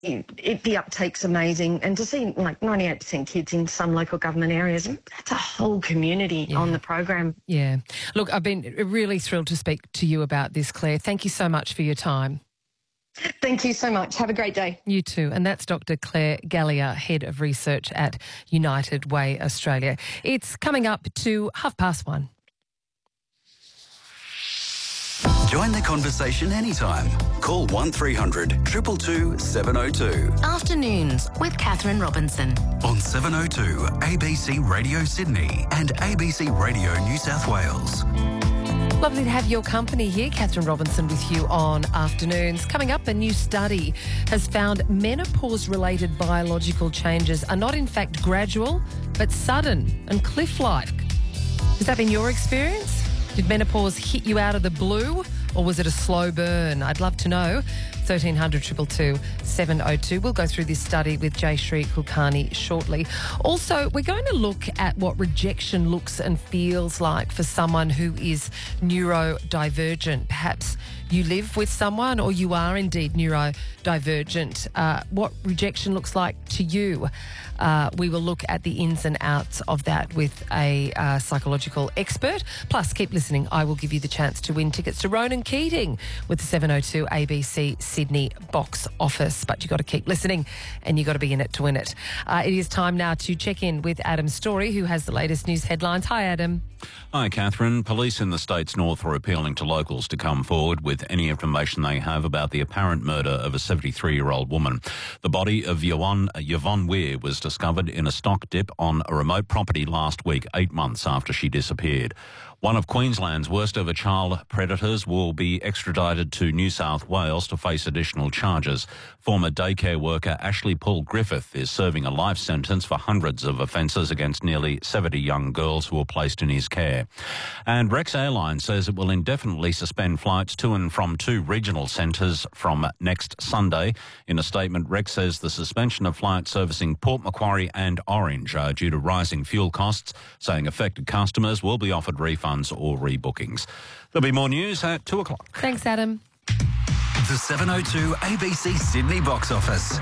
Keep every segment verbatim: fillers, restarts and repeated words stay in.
it, it, the uptake's amazing. And to see like ninety-eight percent kids in some local government areas, that's a whole community yeah. on the program. Yeah. Look, I've been really thrilled to speak to you about this, Claire. Thank you so much for your time. Thank you so much. Have a great day. You too. And that's Doctor Claire Gallier, Head of Research at United Way Australia. It's coming up to half past one. Join the conversation anytime. Call one three hundred two two two seven oh two. Afternoons with Catherine Robinson. On seven oh two A B C Radio Sydney and A B C Radio New South Wales. Lovely to have your company here. Catherine Robinson with you on Afternoons. Coming up, a new study has found menopause-related biological changes are not in fact gradual, but sudden and cliff-like. Has that been your experience? Did menopause hit you out of the blue, or was it a slow burn? I'd love to know. thirteen hundred two two two seven oh two. We'll go through this study with Jayshree Kulkarni shortly. Also, we're going to look at what rejection looks and feels like for someone who is neurodivergent. Perhaps you live with someone or you are indeed neurodivergent. Uh, what rejection looks like to you. Uh, we will look at the ins and outs of that with a uh, psychological expert. Plus, keep listening. I will give you the chance to win tickets to Ronan Keating with the seven oh two A B C Sydney box office. But you've got to keep listening and you've got to be in it to win it. Uh, it is time now to check in with Adam Story, who has the latest news headlines. Hi, Adam. Hi, Catherine. Police in the state's north are appealing to locals to come forward with any information they have about the apparent murder of a seventy-three-year-old woman. The body of Yvonne, Yvonne Weir was discovered in a stock dip on a remote property last week, eight months after she disappeared. One of Queensland's worst ever child predators will be extradited to New South Wales to face additional charges. Former daycare worker Ashley Paul Griffith is serving a life sentence for hundreds of offences against nearly seventy young girls who were placed in his care. And Rex Airlines says it will indefinitely suspend flights to and from two regional centres from next Sunday. In a statement, Rex says the suspension of flights servicing Port Macquarie and Orange are due to rising fuel costs, saying affected customers will be offered refunds or rebookings. There'll be more news at two o'clock. Thanks, Adam. The seven oh two A B C Sydney box office.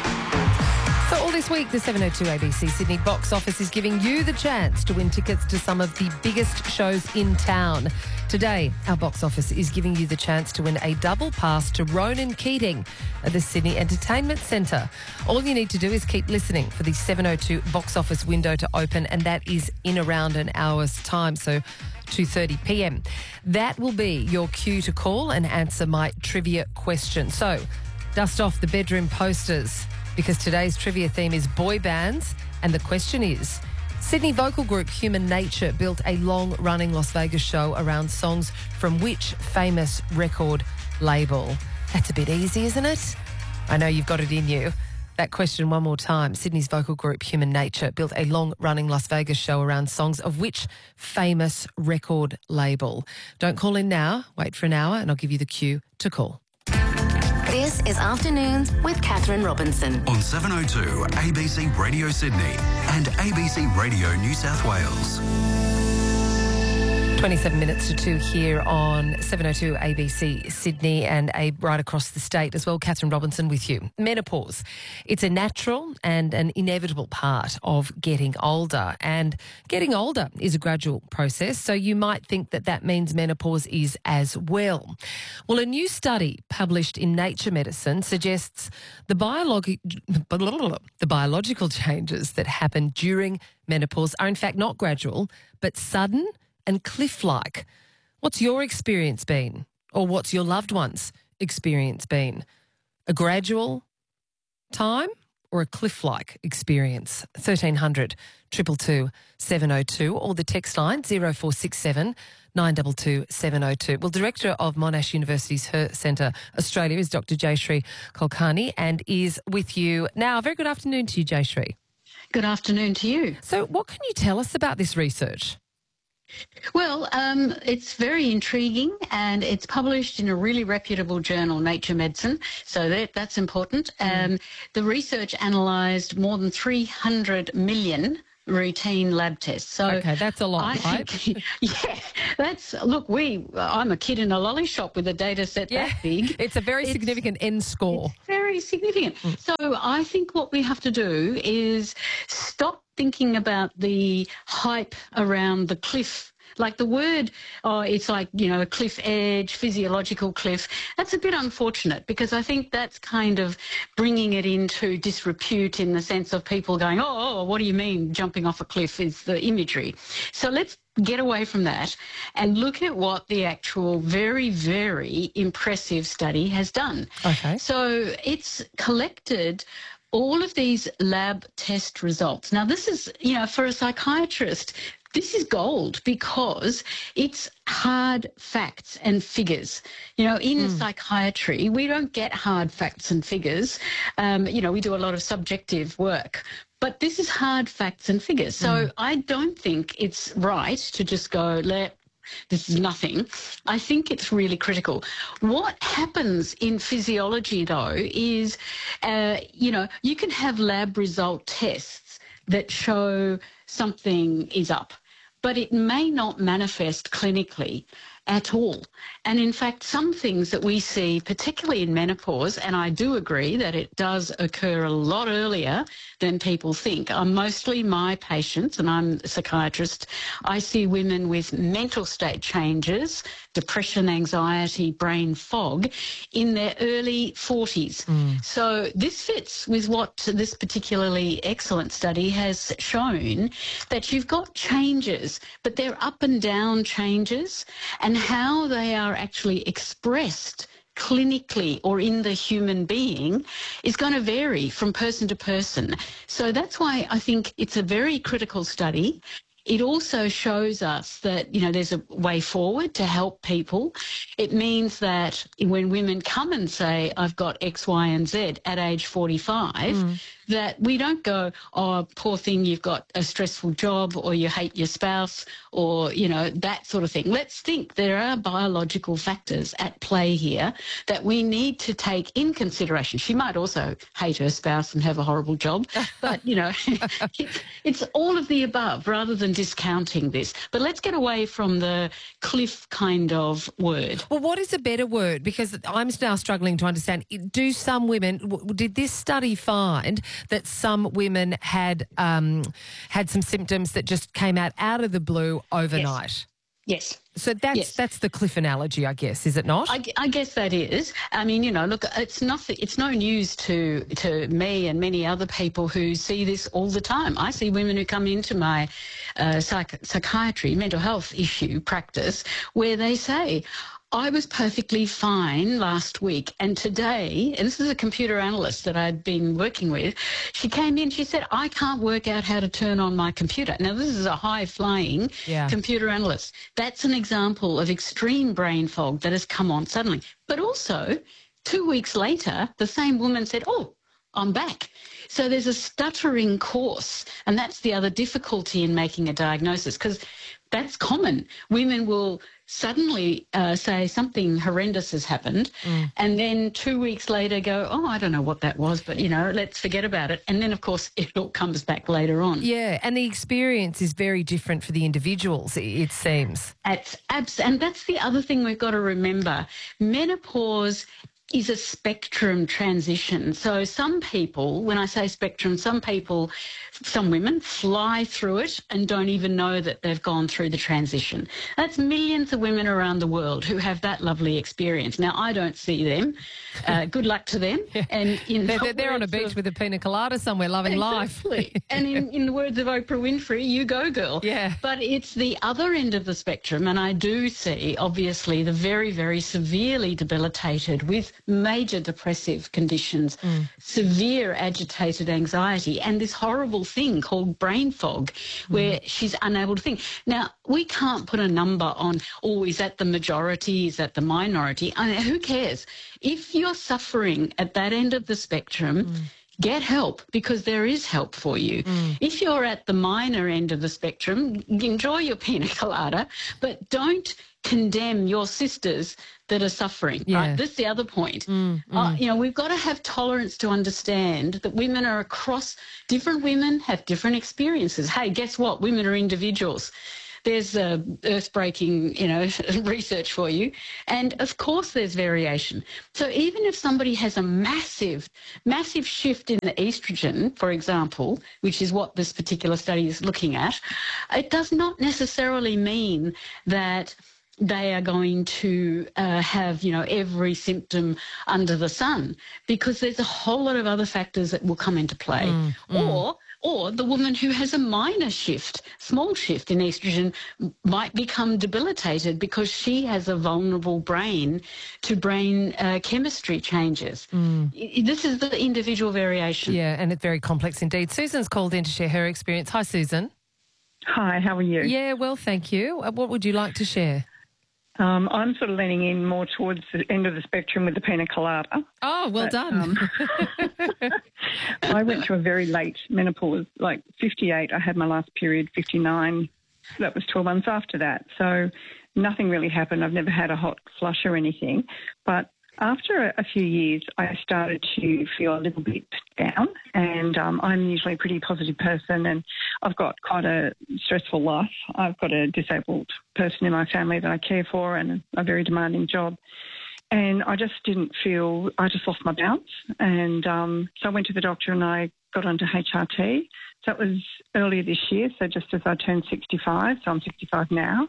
So all this week, the seven oh two A B C Sydney box office is giving you the chance to win tickets to some of the biggest shows in town. Today, our box office is giving you the chance to win a double pass to Ronan Keating at the Sydney Entertainment Centre. All you need to do is keep listening for the seven oh two box office window to open, and that is in around an hour's time, so two thirty p m. That will be your cue to call and answer my trivia question. So, dust off the bedroom posters, because today's trivia theme is boy bands, and the question is, Sydney vocal group Human Nature built a long-running Las Vegas show around songs from which famous record label? That's a bit easy, isn't it? I know you've got it in you. That question one more time. Sydney's vocal group Human Nature built a long-running Las Vegas show around songs of which famous record label? Don't call in now. Wait for an hour and I'll give you the cue to call. This is Afternoons with Catherine Robinson. On seven oh two A B C Radio Sydney and A B C Radio New South Wales. twenty-seven minutes to two here on seven oh two A B C Sydney and a right across the state as well. Catherine Robinson with you. Menopause. It's a natural and an inevitable part of getting older, and getting older is a gradual process, so you might think that that means menopause is as well. Well, a new study published in Nature Medicine suggests the, biologi- the biological changes that happen during menopause are in fact not gradual, but sudden and cliff-like. What's your experience been? Or what's your loved one's experience been? A gradual time or a cliff-like experience? thirteen hundred two two two seven oh two or the text line zero four six seven nine two two seven oh two. Well, Director of Monash University's Her Centre Australia is Doctor Jayshree Kulkarni and is with you now. Very good afternoon to you, Jayshree. Good afternoon to you. So what can you tell us about this research? Well, um, it's very intriguing, and it's published in a really reputable journal, Nature Medicine, so that, that's important. Mm. Um, the research analysed more than three hundred million routine lab tests. So Okay, that's a lot, I right? think, yeah, that's, look, we, I'm a kid in a lolly shop with a data set Yeah, that big. it's a very It's- significant end score. It's very significant. So I think what we have to do is stop thinking about the hype around the cliff. Like the word, oh, it's like, you know, a cliff edge, physiological cliff. That's a bit unfortunate because I think that's kind of bringing it into disrepute in the sense of people going, oh, oh, what do you mean jumping off a cliff is the imagery. So let's get away from that and look at what the actual very, very impressive study has done. Okay. So it's collected all of these lab test results. Now, this is, you know, for a psychiatrist, this is gold because it's hard facts and figures. You know, in mm. psychiatry, we don't get hard facts and figures. Um, you know, we do a lot of subjective work. But this is hard facts and figures. So mm. I don't think it's right to just go, let this is nothing. I think it's really critical. What happens in physiology, though, is, uh, you know, you can have lab result tests that show something is up, but it may not manifest clinically at all. And in fact, some things that we see, particularly in menopause, and I do agree that it does occur a lot earlier than people think. I'm mostly my patients, and I'm a psychiatrist. I see women with mental state changes, depression, anxiety, brain fog in their early forties. Mm. So this fits with what this particularly excellent study has shown, that you've got changes, but they're up and down changes, and how they are actually expressed clinically or in the human being is going to vary from person to person. So that's why I think it's a very critical study. It also shows us that, you know, there's a way forward to help people. It means that when women come and say, I've got X, Y, and Z at age forty-five, mm. that we don't go, oh, poor thing, you've got a stressful job or you hate your spouse or, you know, that sort of thing. Let's think there are biological factors at play here that we need to take in consideration. She might also hate her spouse and have a horrible job, but, you know, it's, it's all of the above rather than discounting this. But let's get away from the cliff kind of word. Well, what is a better word? Because I'm now struggling to understand. Do some women, did this study find that some women had um, had some symptoms that just came out out of the blue overnight? Yes. Yes. So that's yes. that's the cliff analogy, I guess, is it not? I, I guess that is. I mean, you know, look, it's nothing. It's no news to to me and many other people who see this all the time. I see women who come into my uh, psych- psychiatry, mental health issue practice, where they say, I was perfectly fine last week, and today, and this is a computer analyst that I'd been working with, she came in, she said, I can't work out how to turn on my computer. Now, this is a high-flying yeah. computer analyst. That's an example of extreme brain fog that has come on suddenly. But also, two weeks later, the same woman said, oh, I'm back. So there's a stuttering course, and that's the other difficulty in making a diagnosis, because that's common. Women will suddenly uh, say something horrendous has happened, mm. and then two weeks later go, oh, I don't know what that was, but, you know, let's forget about it. And then, of course, it all comes back later on. Yeah, and the experience is very different for the individuals, it seems. It's abs- and that's the other thing we've got to remember. Menopause is a spectrum transition. So some people, when I say spectrum, some people, some women fly through it and don't even know that they've gone through the transition. That's millions of women around the world who have that lovely experience. Now, I don't see them. Uh, good luck to them. Yeah. And in they're, the they're on a beach of, with a pina colada somewhere, loving exactly. life. And in, in the words of Oprah Winfrey, you go, girl. Yeah. But it's the other end of the spectrum, and I do see, obviously, the very, very severely debilitated with major depressive conditions, mm. severe agitated anxiety, and this horrible thing called brain fog, where mm. she's unable to think. Now, we can't put a number on, oh, is that the majority, is that the minority? I mean, who cares? If you're suffering at that end of the spectrum, mm. get help, because there is help for you. Mm. If you're at the minor end of the spectrum, enjoy your pina colada, but don't condemn your sisters that are suffering, yeah. right? That's the other point. Mm, mm. Uh, you know, we've got to have tolerance to understand that women are across, different women have different experiences. Hey, guess what? Women are individuals. There's uh, earth-breaking, you know, research for you. And, of course, there's variation. So even if somebody has a massive, massive shift in the estrogen, for example, which is what this particular study is looking at, it does not necessarily mean that they are going to uh, have, you know, every symptom under the sun, because there's a whole lot of other factors that will come into play. Mm, mm. Or... Or the woman who has a minor shift, small shift in estrogen, might become debilitated because she has a vulnerable brain to brain uh, chemistry changes. Mm. This is the individual variation. Yeah, and it's very complex indeed. Susan's called in to share her experience. Hi, Susan. Hi, how are you? Yeah, well, thank you. What would you like to share? Um, I'm sort of leaning in more towards the end of the spectrum with the pina colada. Oh, well but, done. Um, I went through a very late menopause, like fifty-eight. I had my last period, fifty-nine. That was twelve months after that. So nothing really happened. I've never had a hot flush or anything. But after a, a few years, I started to feel a little bit down, and um, I'm usually a pretty positive person, and I've got quite a stressful life. I've got a disabled person in my family that I care for and a very demanding job. And I just didn't feel, I just lost my bounce. And um, so I went to the doctor and I got onto H R T. So it was earlier this year, so just as I turned sixty-five, so I'm sixty-five now.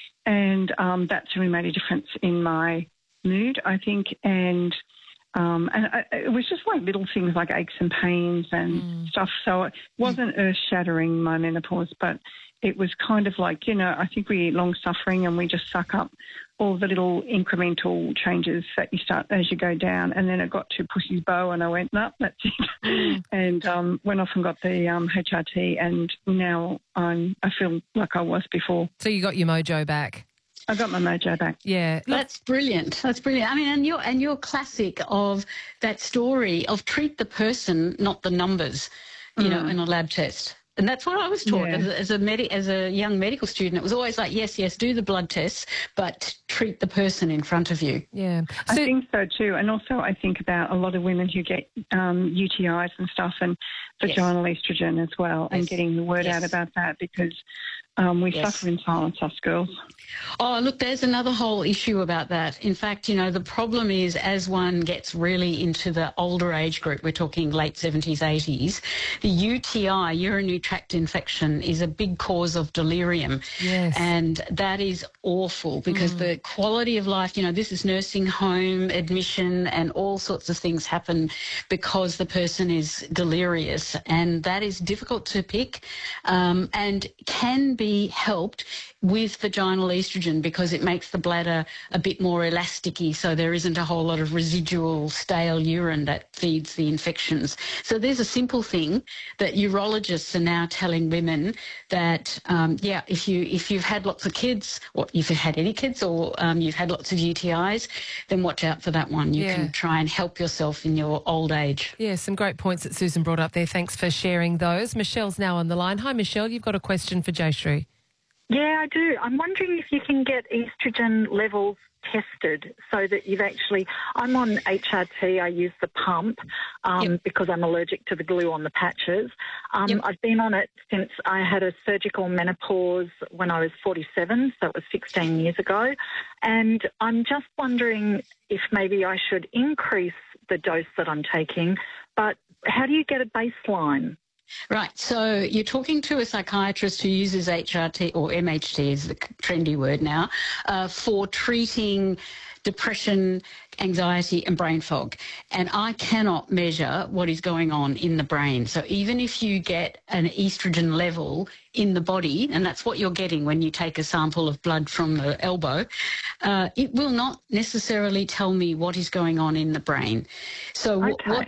And um, that's really made a difference in my mood, I think, and um, and I, it was just like little things like aches and pains and mm. stuff. So it wasn't earth-shattering, my menopause, but it was kind of like, you know, I think we're long-suffering and we just suck up all the little incremental changes that you start as you go down. And then it got to pussy's bow and I went, no, that's it. Mm. and um, went off and got the um, H R T, and now I'm, I feel like I was before. So you got your mojo back? I got my mojo back. Yeah. That's brilliant. That's brilliant. I mean, and you're, and you're classic of that story of treat the person, not the numbers, you mm. know, in a lab test. And that's what I was taught yeah. as, a, as, a medi- as a young medical student. It was always like, yes, yes, do the blood tests, but treat the person in front of you. Yeah. So, I think so too. And also I think about a lot of women who get um, U T Is and stuff, and vaginal yes. estrogen as well, yes. and getting the word yes. out about that, because um, we yes. suffer in silence, us girls. Oh, look, there's another whole issue about that. In fact, you know, the problem is as one gets really into the older age group, we're talking late seventies, eighties, the U T I, urinary tract infection, is a big cause of delirium. Yes. And that is awful, because mm. the quality of life, you know, this is nursing home admission and all sorts of things happen because the person is delirious, and that is difficult to pick um, and can be helped with vaginal estrogen, because it makes the bladder a bit more elasticy, so there isn't a whole lot of residual stale urine that feeds the infections. So there's a simple thing that urologists are now telling women that, um, yeah, if, you, if you've had lots of kids, or if you've had any kids, or um, you've had lots of U T Is, then watch out for that one. You yeah. can try and help yourself in your old age. Yeah, some great points that Susan brought up there. Thanks for sharing those. Michelle's now on the line. Hi, Michelle. You've got a question for Jayshree. Yeah, I do. I'm wondering if you can get estrogen levels tested so that you've actually... I'm on H R T. I use the pump um, yep. because I'm allergic to the glue on the patches. Um, yep. I've been on it since I had a surgical menopause when I was forty-seven, so it was sixteen years ago. And I'm just wondering if maybe I should increase the dose that I'm taking, but how do you get a baseline? Right, so you're talking to a psychiatrist who uses H R T, or M H T is the trendy word now, uh, for treating depression, anxiety and brain fog. And I cannot measure what is going on in the brain. So even if you get an estrogen level in the body, and that's what you're getting when you take a sample of blood from the elbow, uh, it will not necessarily tell me what is going on in the brain. So okay. what...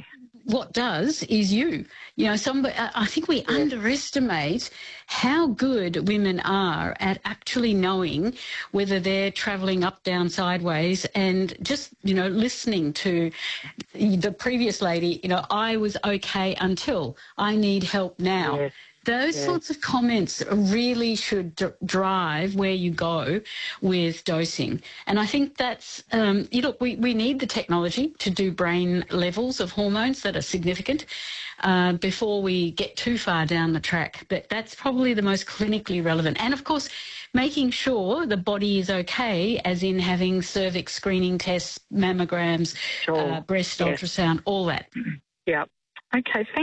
what does is you. You know, somebody, I think we underestimate how good women are at actually knowing whether they're travelling up, down, sideways, and just, you know, listening to the previous lady, you know, I was okay until I need help now. Yes. Those Yeah. sorts of comments really should d- drive where you go with dosing. And I think that's, um, you look, we, we need the technology to do brain levels of hormones that are significant uh, before we get too far down the track. But that's probably the most clinically relevant. And, of course, making sure the body is okay, as in having cervix screening tests, mammograms, Sure. uh, breast Yes. ultrasound, all that. Yeah. Okay, thank